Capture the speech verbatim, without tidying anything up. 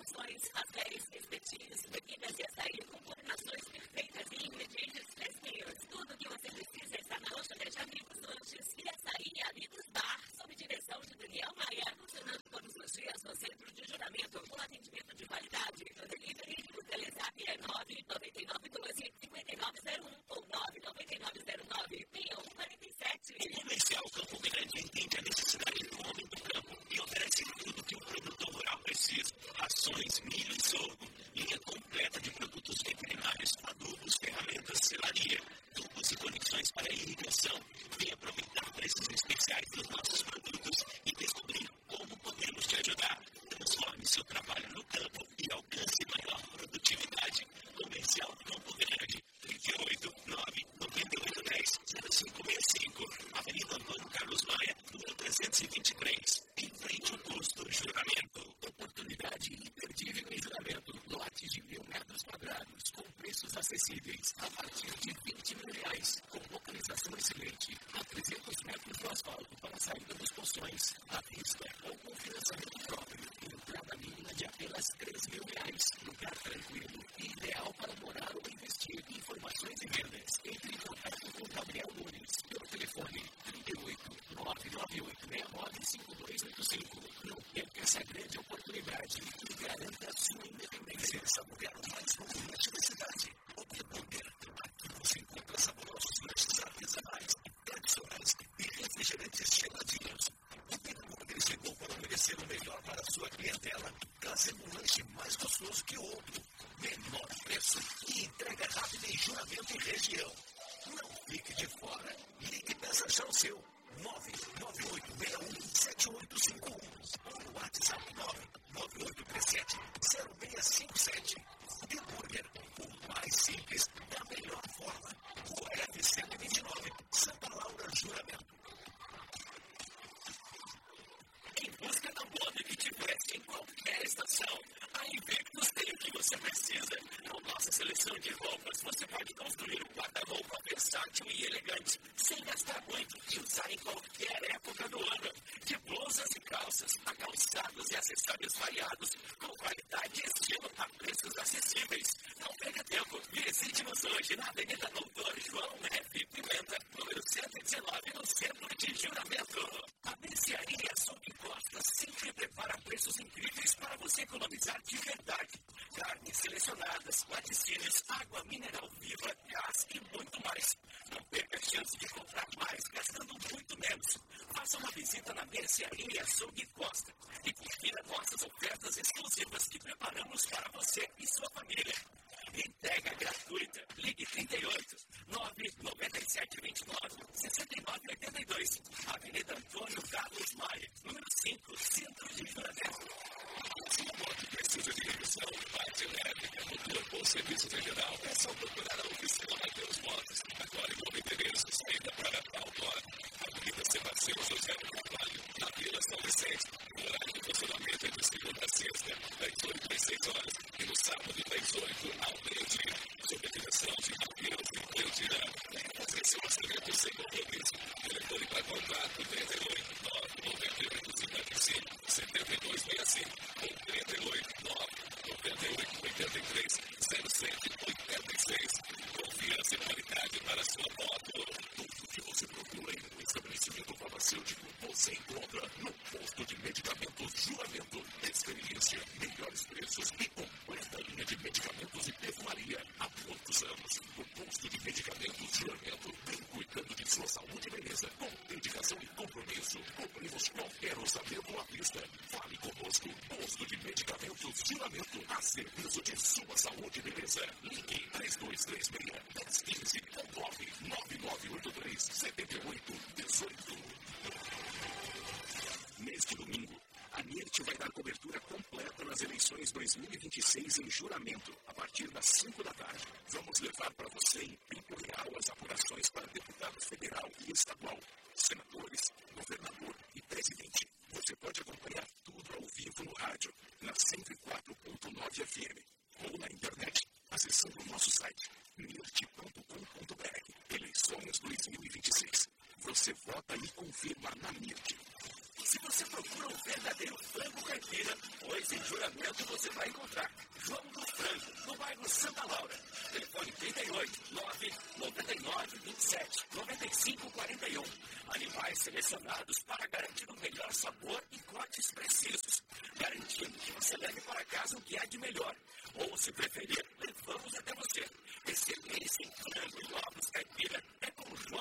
promoções, pastéis, espetinhos, bebidas de açaí com combinações perfeitas e ingredientes fresquinhos. Tudo o que você precisa está na Lanchonete Amigos Lanches e Açaí Amigos Bar, sob direção de Daniel Maia, funcionando todos os dias no centro de juramento com atendimento de qualidade. No delivery, o Telezap é nove nove nove um dois cinco nove zero um ou nove nove nove zero nove seis um quatro sete. O Comercial Campo Grande entende a necessidade do homem do campo e oferece tudo que o produtor rural precisa. Ações, milho e sorgo, linha completa de produtos veterinários, adubos, ferramentas, selaria, tubos e conexões para irrigação. Venha aproveitar preços especiais dos nossos produtos e descobrir como podemos te ajudar. Transforme seu trabalho no campo e alcance maior produtividade. Comercial Campo Grande, trinta e oito, nove, noventa e oito, dez, zero cinco seis cinco, Avenida Antônio Carlos Maia, número trezentos e vinte e três, em frente ao posto Juramento. Oportunidade imperdível em Juramento, lote de mil metros quadrados, com preços acessíveis, a partir de vinte mil reais, com localização excelente, a trezentos metros do asfalto para a saída dos poções, à vista ou com financiamento próprio, entrada mínima de apenas três mil reais, lugar tranquilo e ideal para morar ou investir. Informações e vendas, entre em contato com Gabriel Nunes, pelo telefone trinta e oito, nove nove oito seis nove cinco dois oito cinco. Não perca essa grande oportunidade e garanta a sua independência. Saborear o mais novo lanche da cidade. O Hambúrguer. Aqui você encontra saborosos lanches artesanais, tradicionais e refrigerantes geladinhos. O Hambúrguer chegou para oferecer o melhor para a sua clientela, trazendo um lanche mais gostoso que o outro, menor preço e entrega rápida em Juramento e região. Não fique de fora. Ligue e peça já o seu. nove nove oito seis um sete oito cinco um ou no WhatsApp nove nove oito três sete zero seis cinco sete. Hambúrguer, o mais simples da melhor forma. O F cento e vinte e nove, Santa Laura, Juramento. Em busca da moda que te preste em qualquer estação, a Invictus tem o que você precisa. Com nossa seleção de roupas, você pode construir um guarda-roupa versátil e elegante, sem gastar muito e usar em qualquer época do ano. De blusas e calças, a calçados e acessórios variados, com qualidade e estilo a preços acessíveis. Não perca tempo, visite-nos hoje na Avenida Doutor João F. Pimenta, número cento e dezenove, no centro de Juramento. A mercearia Sob Costa sempre prepara preços incríveis para você economizar de verdade. Carnes selecionadas, laticínios, água mineral viva, gás e muito mais. Não perca a chance de comprar mais gastando muito menos. Faça uma visita na mercearia Sob Costa e confira nossas ofertas exclusivas que preparamos para você e sua família. Entrega gratuita. Ligue trinta e oito, nove nove sete dois nove, seis nove oito dois. Avenida Antônio Carlos Maia, número cinco, Centro de Juramento. Se a moto precisa de revisão, parte elétrica, motor ou serviços em geral, é só procurar a oficina Mateus Motos. Agora em novo endereço, saída para Palmora. Avenida Sebastião José do Carvalho, na Vila São Vicente. O horário de funcionamento é de segunda a sexta, das oito às seis horas, e no sábado das oito ao meio-dia. Sob a direção de Matheus e Cleudina. Venha fazer seu orçamento sem compromisso. Telefone para contato trinta e oito, nove nove oito cinco cinco, sete dois seis cinco ou trinta e oito, nove nove oito oito três, zero sete oito seis. Confiança e qualidade para sua moto. Tudo que você procura em um estabelecimento farmacêutico, você encontra no posto de medicamentos Juramento. Experiência, melhores preços e completa linha de medicamentos e perfumaria. Há muitos anos, o posto de medicamentos Juramento vem cuidando de sua saúde e beleza, com dedicação e compromisso. Cobrimos qualquer orçamento à vista. Fale conosco, posto de medicamentos Juramento, a serviço de sua saúde e beleza. Ligue três dois três seis, um zero um zero ou nove nove nove oito três, sete oito um oito. Neste domingo, a NIRT vai dar cobertura completa nas eleições dois mil e vinte e seis em Juramento, a partir das cinco da tarde. Vamos levar para você em tempo real as apurações para deputado federal e estadual, senadores, governador e presidente. Você pode acompanhar tudo ao vivo no rádio, na cento e quatro ponto nove F M, ou na internet, acessando o nosso site, nirt ponto com ponto b r. Eleições dois mil e vinte e seis. Você vota e confirma na NIRT. Se você procura um verdadeiro frango caipira, caipira, pois em Juramento você vai encontrar João do Frango, no bairro Santa Laura. Telefone trinta e oito, nove nove nove, vinte e sete, noventa e cinco, quarenta e um. Animais selecionados para garantir o melhor sabor e cortes precisos, garantindo que você leve para casa o que há de melhor. Ou, se preferir, levamos até você. Excelência em frango e ovos caipira é com